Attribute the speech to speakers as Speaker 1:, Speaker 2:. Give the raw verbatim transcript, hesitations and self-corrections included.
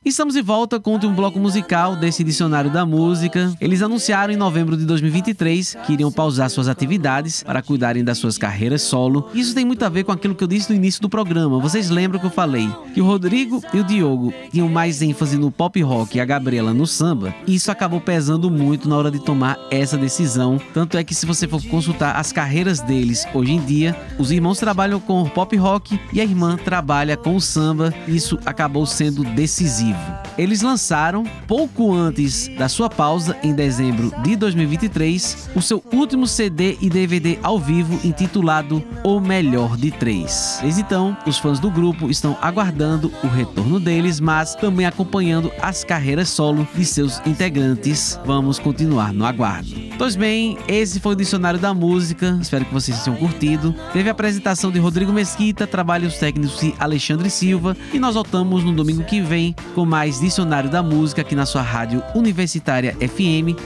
Speaker 1: Estamos de volta com um bloco musical desse dicionário da música. Eles anunciaram em novembro de dois mil e vinte e três que iriam pausar suas atividades para cuidarem das suas carreiras solo. Isso tem muito a ver com aquilo que eu disse no início do programa. Vocês lembram que eu falei que o Rodrigo e o Diogo tinham mais ênfase no pop rock e a Gabriela no samba? Isso acabou pesando muito na hora de tomar essa decisão. Tanto é que, se você for consultar as carreiras deles hoje em dia, os irmãos trabalham com o pop rock e a irmã trabalha com o samba. Isso acabou sendo decisivo. Eles lançaram, pouco antes da sua pausa, em dezembro de dois mil e vinte e três, o seu último C D e D V D ao vivo, intitulado O Melhor de Três. Desde então, os fãs do grupo estão aguardando o retorno deles, mas também acompanhando as carreiras solo de seus integrantes. Vamos continuar no aguardo. Pois bem, esse foi o Dicionário da Música. Espero que vocês tenham curtido. Teve a apresentação de Rodrigo Mesquita, trabalhos técnicos de Alexandre Silva, e nós voltamos no domingo que vem com mais Dicionário da Música aqui na sua rádio Universitária F M.